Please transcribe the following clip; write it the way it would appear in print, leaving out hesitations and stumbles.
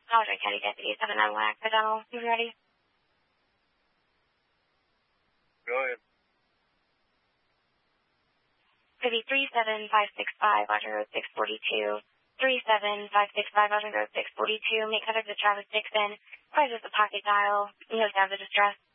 College County Deputy 791 Accidental. You ready? Go ahead. Could be 37565 Washington Road 642. 37565 Washington Road 642. Make contact with Travis Dixon. Pleasure the pocket dial. No sounds of distress.